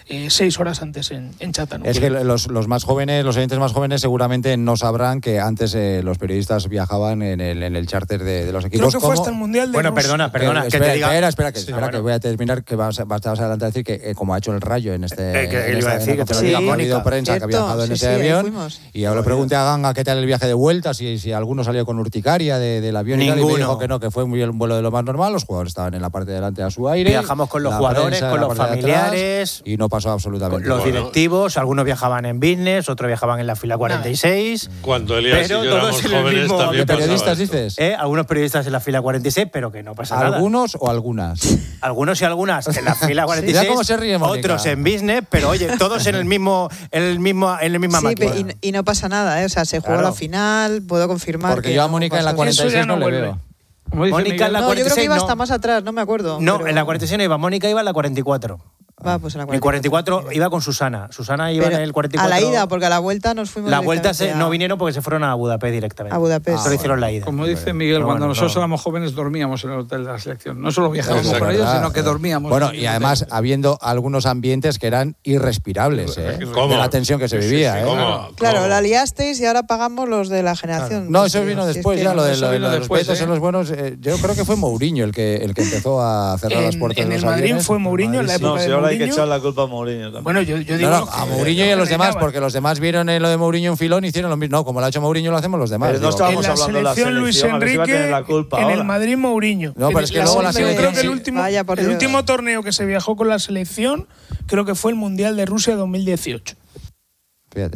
eh, seis horas antes en, en Chattanooga. Es que los, los más jóvenes, los oyentes más jóvenes seguramente no sabrán que antes eh, los periodistas viajaban en el, en el charter de, de los equipos. Creo que fue hasta el Mundial de Bueno, Rusia. perdona, perdona. Que, que espera, te diga... espera, espera, que, Sí, espera bueno. que voy a terminar, que vas, vas adelante a decir que eh, como ha hecho el Rayo en este... Eh, que en él iba a esta- decir, en la que te lo conferencia, diga ha habido Mónica. prensa que ha Cierto, viajado en sí, ese sí, ahí avión. fuimos. Y yo le pregunté a Ganga qué tal el viaje de vuelta, si, si alguno salió con urticaria de, del avión y tal, y me Ninguno. dijo que no, que fue muy un vuelo de lo más normal, los jugadores estaban en la parte de delante a su aire. Viajamos con los la jugadores, prensa en con la los parte de atrás, familiares, y no pasó absolutamente los nada. directivos, algunos viajaban en business, otros viajaban en la fila cuarenta y seis. Cuando Elías Pero y yo todos éramos en el jóvenes mismo- también ¿De periodistas pasaba esto. dices? ¿Eh? Algunos periodistas en la fila cuarenta y seis, pero que no pasa nada. ¿Algunos o algunas? Algunos y algunas en la fila cuarenta y seis, Mira cómo se ríe Mónica. otros en business, pero oye, todos en el mismo, en el mismo, en la misma Sí, máquina. pe- y, y no pasa nada, ¿eh? O sea, se jugó Claro. la final, puedo confirmar. Porque que yo a no Mónica en la pasó. cuarenta y seis Eso ya no no le vuelve. veo. Como dice Mónica Miguel. en la No, yo cuarenta y creo que seis iba no. hasta más atrás, no me acuerdo. No, pero- en la cuarenta y seis no iba. Mónica iba en la cuarenta y cuatro. Va, pues en la En el cuarenta y cuatro iba con Susana. Susana iba Pero en el cuarenta y a cuatro. la ida, porque a la vuelta nos fuimos La vuelta se- directamente no a- vinieron porque se fueron a Budapest directamente. A Budapest. Solo Ah, hicieron la ida. Como dice Miguel, Pero cuando bueno, nosotros no. éramos jóvenes dormíamos en el hotel de la selección. No solo viajábamos Eso es con ellos, verdad. sino que dormíamos. Bueno, en y el además hotel. habiendo algunos ambientes que eran irrespirables, ¿eh? ¿Cómo? De la tensión que se vivía, ¿eh? ¿Cómo? Claro, ¿Cómo? la liasteis y ahora pagamos los de la generación. No, Pues eso sí, vino si es después, que- ya lo de, eso lo de vino los después, besos ¿eh? en los buenos. eh, yo creo que fue Mourinho el que, el que empezó a cerrar las En, puertas en de el los Madrid aviones. fue Mourinho en la época No, si de ahora hay que Mourinho. echar la culpa a Mourinho también. Bueno, yo, yo digo No, no, que- a Mourinho y a los que demás, reinaban. porque los demás vieron en lo de Mourinho un filón y hicieron lo mismo. No, como lo ha hecho Mourinho, lo hacemos los demás. Pero no Digo, estábamos en la hablando de la selección Luis selección, a ver si va a Enrique, tener la culpa en ahora. el Madrid Mourinho. No, pero En es que luego la selección, creo selección que el sí. último, Vaya, por el Dios. último torneo que se viajó con la selección creo que fue el Mundial de Rusia dos mil dieciocho. Fíjate.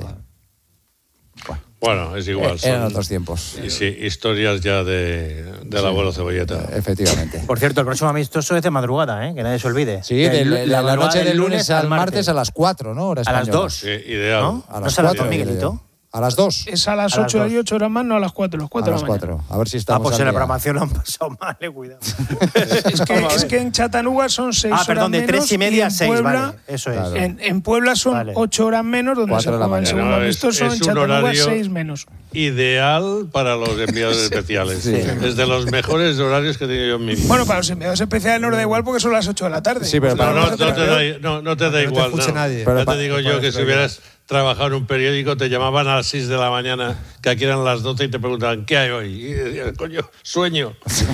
Bueno, es igual. Eh, eran son- otros tiempos. y sí, historias ya de, del abuelo Cebolleta. Efectivamente. Por cierto, el próximo amistoso es de madrugada, ¿eh? Que nadie se olvide. Sí, Que de el- la, la madrugada noche del lunes al martes, martes a las cuatro, ¿no? Hora A las española. dos. Sí, ideal. ¿No? A ¿No las es a las cuatro, dos, diría Miguelito? yo. A las dos. Es a las A las ocho dos. y ocho horas más, no a las cuatro, las A cuatro las de la mañana. cuatro. A ver si Ah, estamos pues en la al día. programación lo han pasado mal, eh, cuidado. Es que, es que en Chattanooga son seis Ah, horas perdón, de menos tres y media en a seis, Puebla- vale. Eso es. Claro. En, en Puebla son Vale. ocho horas menos, donde Cuatro se de la juega el mañana. segundo No, es- amistoso. es En un Chattanooga horario- seis menos. Ideal para los enviados especiales. Es de los mejores horarios que he tenido yo en mi vida. Bueno, para los enviados especiales no da igual porque son las ocho de la tarde. Sí, pero No, para no, no, nosotros te peor. da, no, no te da No te igual. escuche no. nadie. Pero Ya pa- te digo yo que si hubieras trabajado en un periódico te llamaban a las seis de la mañana, que aquí eran las doce y te preguntaban ¿qué hay hoy? Y decías, coño, sueño.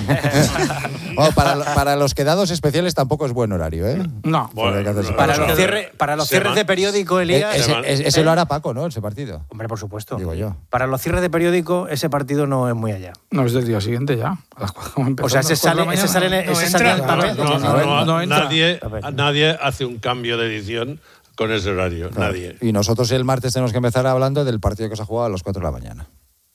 Bueno, para, para los quedados especiales tampoco es buen horario, ¿eh? No. Bueno, Hay que hacerse no, Para cosas. los, cierre- para los Se cierres va- de periódico, Eh, Elías. ese, Además, ese- ese lo hará Paco, ¿no? Ese partido. Hombre, por supuesto. Digo yo. Para los cierres de periódico, ese partido no es muy allá. No, es del día siguiente ya. A las cuatro, como O sea, ese empezando a sale, las ese cuatro de sale, la en- mañana. ese No sale en entra, el papel. No, no, A ver, no, no entra. nadie, A ver. nadie hace un cambio de edición con ese horario. Claro. Nadie. Y nosotros el martes tenemos que empezar hablando del partido que se ha jugado a las cuatro de la mañana.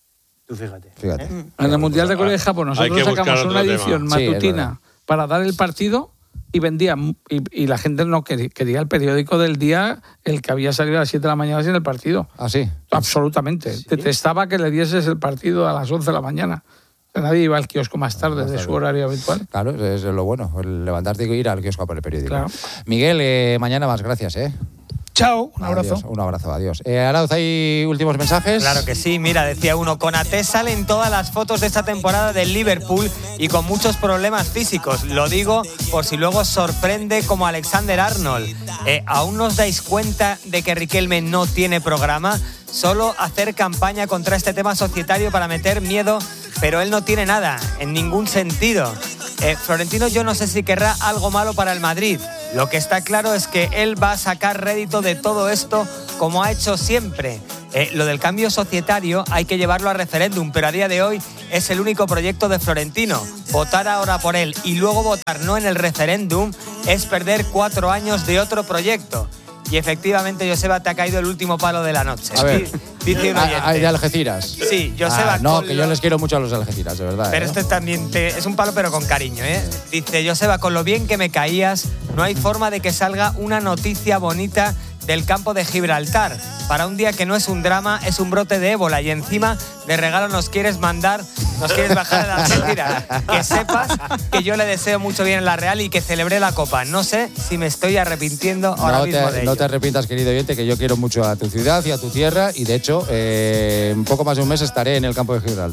Tú fíjate. Fíjate. ¿eh? En el Mundial de Corea y Japón Hay nosotros que buscar sacamos otro una tema. edición Sí, es matutina verdad. para dar el partido y vendía y, y la gente no quería, quería el periódico del día, el que había salido a las siete de la mañana sin el partido. ¿Ah, sí? Absolutamente. Detestaba que le dieses el partido a las once de la mañana. Nadie iba al kiosco más tarde de su horario habitual. Claro, es lo bueno, el levantarte y ir al kiosco a por el periódico. Claro. Miguel, eh, mañana más, gracias, ¿eh? Chao, un abrazo. Adiós, un abrazo, adiós. Eh, Arauz, ¿hay últimos mensajes? Claro que sí, mira, decía uno, Konaté sale en todas las fotos de esta temporada del Liverpool y con muchos problemas físicos. Lo digo por si luego sorprende como Alexander Arnold. Eh, ¿Aún no os dais cuenta de que Riquelme no tiene programa? Solo hacer campaña contra este tema societario para meter miedo, pero él no tiene nada, en ningún sentido. Eh, Florentino yo no sé si querrá algo malo para el Madrid. Lo que está claro es que él va a sacar rédito de todo esto como ha hecho siempre. Eh, lo del cambio societario hay que llevarlo a referéndum, pero a día de hoy es el único proyecto de Florentino. Votar ahora por él y luego votar no en el referéndum es perder cuatro años de otro proyecto. Y efectivamente, Joseba, te ha caído el último palo de la noche. A ver. Dice un Ah, oyente. ah, de Algeciras. Sí, Joseba. Ah, no, con que yo lo- les quiero mucho a los de Algeciras, de verdad. Pero ¿eh? este también te- es un palo, pero con cariño, ¿eh? Dice, Joseba, con lo bien que me caías, no hay forma de que salga una noticia bonita del campo de Gibraltar. Para un día que no es un drama, es un brote de ébola. Y encima, de regalo nos quieres mandar, nos quieres bajar a la Algeciras. Que sepas que yo le deseo mucho bien en la Real y que celebré la Copa. No sé si me estoy arrepintiendo ahora No mismo te, de no ello. te arrepientas, querido oyente, que yo quiero mucho a tu ciudad y a tu tierra. Y de hecho, eh, en poco más de un mes estaré en el campo de Gibraltar.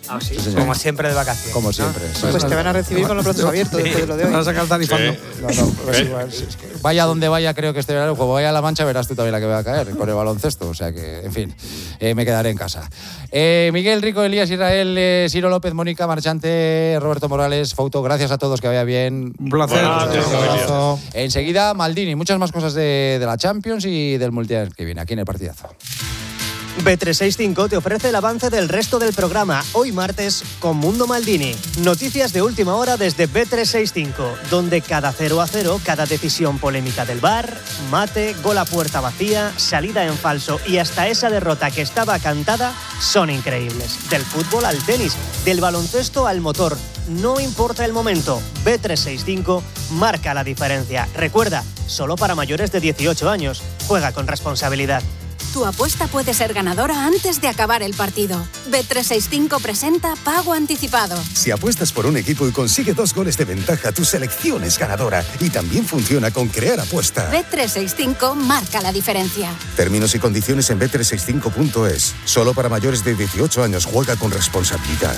Ah, sí, sí, como siempre de vacaciones. Como siempre. ¿no? Sí. Pues te van a recibir con los brazos abiertos después de lo de hoy. Van a sacar tarifando. Sí. No, no, pues igual, sí, es que vaya donde vaya, creo que este verano, como vaya a La Mancha, verás tú también la que va a caer con el baloncesto. O sea que, en fin, eh, me quedaré en casa. Eh, Miguel Rico, Elías Israel, eh, Ciro López, Mónica Marchante, Roberto Morales, Fouto, gracias a todos, que vaya bien. Un placer. Gracias, un abrazo. Enseguida, Maldini, muchas más cosas de, de la Champions y del Mundial que viene aquí en el partidazo. B trescientos sesenta y cinco te ofrece el avance del resto del programa, hoy martes, con Mundo Maldini. Noticias de última hora desde B trescientos sesenta y cinco, donde cada cero a cero, cada decisión polémica del V A R, mate, gol a puerta vacía, salida en falso y hasta esa derrota que estaba cantada, son increíbles. Del fútbol al tenis, del baloncesto al motor, no importa el momento, B trescientos sesenta y cinco marca la diferencia. Recuerda, solo para mayores de dieciocho años, juega con responsabilidad. Tu apuesta puede ser ganadora antes de acabar el partido. B trescientos sesenta y cinco presenta Pago Anticipado. Si apuestas por un equipo y consigue dos goles de ventaja, tu selección es ganadora. Y también funciona con Crear Apuesta. B trescientos sesenta y cinco marca la diferencia. Términos y condiciones en B trescientos sesenta y cinco punto es. Solo para mayores de dieciocho años. Juega con responsabilidad.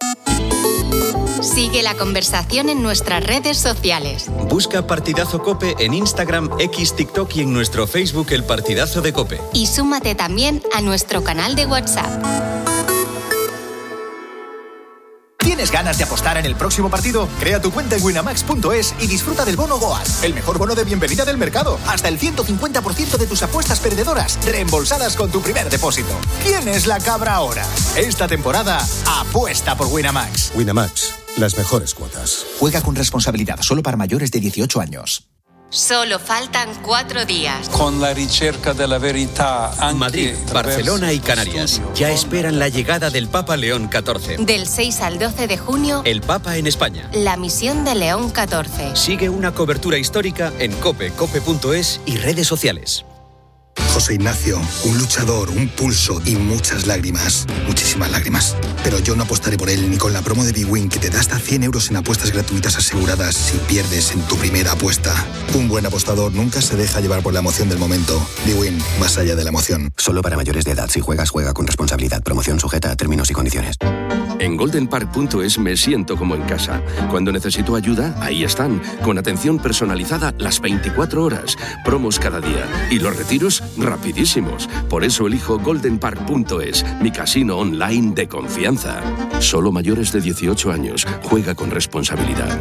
Sigue la conversación en nuestras redes sociales. Busca Partidazo Cope en Instagram, X, TikTok y en nuestro Facebook El Partidazo de Cope. Y súmate también a nuestro canal de WhatsApp. ¿Tienes ganas de apostar en el próximo partido? Crea tu cuenta en winamax punto es y disfruta del bono Goal, el mejor bono de bienvenida del mercado. Hasta el ciento cincuenta por ciento de tus apuestas perdedoras reembolsadas con tu primer depósito. ¿Quién es la cabra ahora? Esta temporada, apuesta por Winamax. Winamax, las mejores cuotas. Juega con responsabilidad, solo para mayores de dieciocho años. Solo faltan cuatro días. Con la ricerca de la verità. Madrid, Barcelona y Canarias ya esperan la llegada del Papa León catorce. Del seis al doce de junio, El Papa en España. la misión de León catorce. Sigue una cobertura histórica en cope, cope punto es y redes sociales. José Ignacio, un luchador, un pulso y muchas lágrimas. Muchísimas lágrimas. Pero yo no apostaré por él ni con la promo de bwin que te da hasta cien euros en apuestas gratuitas aseguradas si pierdes en tu primera apuesta. Un buen apostador nunca se deja llevar por la emoción del momento. bwin, más allá de la emoción. Solo para mayores de edad. Si juegas, juega con responsabilidad. Promoción sujeta a términos y condiciones. En golden park punto es me siento como en casa. Cuando necesito ayuda, ahí están. Con atención personalizada las veinticuatro horas. Promos cada día. Y los retiros rapidísimos. Por eso elijo golden park punto es, mi casino online de confianza. Solo mayores de dieciocho años. Juega con responsabilidad.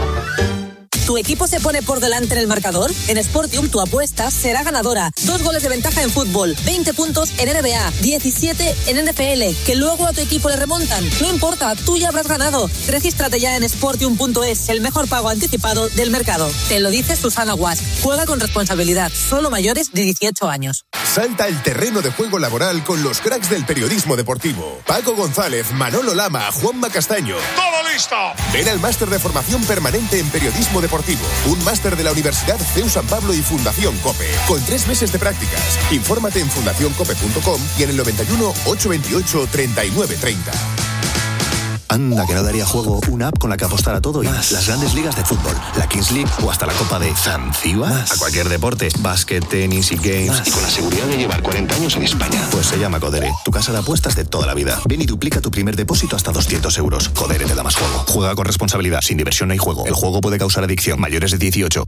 ¿Tu equipo se pone por delante en el marcador? En Sportium tu apuesta será ganadora. Dos goles de ventaja en fútbol, veinte puntos en N B A, diecisiete en N F L, que luego a tu equipo le remontan. No importa, tú ya habrás ganado. Regístrate ya en sportium punto es, el mejor pago anticipado del mercado. Te lo dice Susana Guas. Juega con responsabilidad, solo mayores de dieciocho años. Salta al terreno de juego laboral con los cracks del periodismo deportivo. Paco González, Manolo Lama, Juanma Castaño. ¡Todo listo! Ven al máster de formación permanente en periodismo deportivo. Un máster de la Universidad C E U San Pablo y Fundación COPE. Con tres meses de prácticas. Infórmate en fundación cope punto com y en el noventa y uno, ochocientos veintiocho, treinta y nueve treinta. Anda, que no daría juego una app con la que apostar a todo y más. Las grandes ligas de fútbol, la Kings League o hasta la Copa de Zanzíbar. Más. A cualquier deporte, básquet, tenis y games. Más. Y con la seguridad de llevar cuarenta años en España. Pues se llama Codere, tu casa de apuestas de toda la vida. Ven y duplica tu primer depósito hasta doscientos euros. Codere te da más juego. Juega con responsabilidad, sin diversión no hay juego. El juego puede causar adicción. Mayores de dieciocho.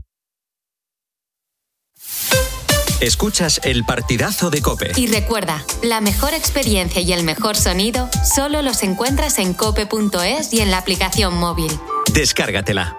Escuchas El Partidazo de Cope. Y recuerda, la mejor experiencia y el mejor sonido solo los encuentras en cope punto es y en la aplicación móvil. Descárgatela.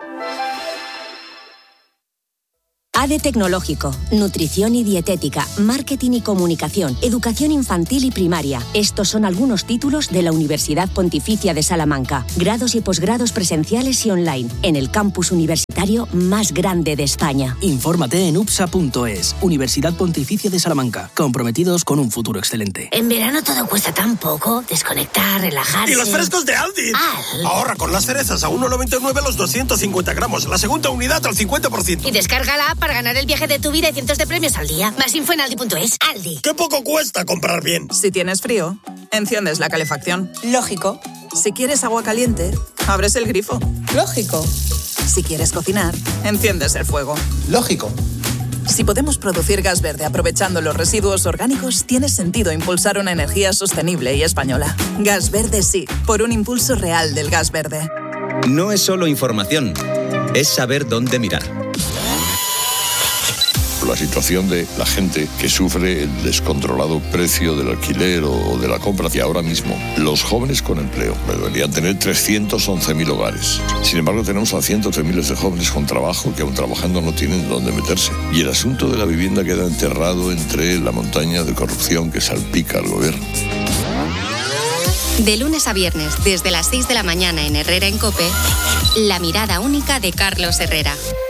A D E Tecnológico, Nutrición y Dietética, Marketing y Comunicación, Educación Infantil y Primaria. Estos son algunos títulos de la Universidad Pontificia de Salamanca. Grados y posgrados presenciales y online, en el campus universitario más grande de España. Infórmate en upsa punto es, Universidad Pontificia de Salamanca, comprometidos con un futuro excelente. En verano todo cuesta tan poco, desconectar, relajarse. ¡Y los frescos de Aldi! Al. Ahorra con las cerezas a uno noventa y nueve los doscientos cincuenta gramos, la segunda unidad al cincuenta por ciento. Y descarga la app para ganar el viaje de tu vida y cientos de premios al día. Más info en aldi punto es. Aldi. ¡Qué poco cuesta comprar bien! Si tienes frío, enciendes la calefacción. Lógico. Si quieres agua caliente, abres el grifo. Lógico. Si quieres cocinar, enciendes el fuego. Lógico. Si podemos producir gas verde aprovechando los residuos orgánicos, tiene sentido impulsar una energía sostenible y española. Gas verde sí, por un impulso real del gas verde. No es solo información, es saber dónde mirar. La situación de la gente que sufre el descontrolado precio del alquiler o de la compra. Y ahora mismo, los jóvenes con empleo deberían tener trescientos once mil hogares. Sin embargo, tenemos a cientos de miles de jóvenes con trabajo que aún trabajando no tienen dónde meterse. Y el asunto de la vivienda queda enterrado entre la montaña de corrupción que salpica al gobierno. De lunes a viernes, desde las seis de la mañana en Herrera en COPE, la mirada única de Carlos Herrera.